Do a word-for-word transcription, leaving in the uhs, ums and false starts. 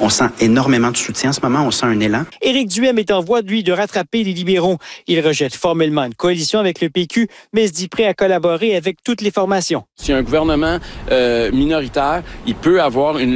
On sent énormément de soutien en ce moment, on sent un élan. Éric Duhem est en voie, lui, de rattraper les libéraux. Il rejette formellement une coalition avec le P Q, mais se dit prêt à collaborer avec toutes les formations. Si un gouvernement euh, minoritaire, il peut avoir une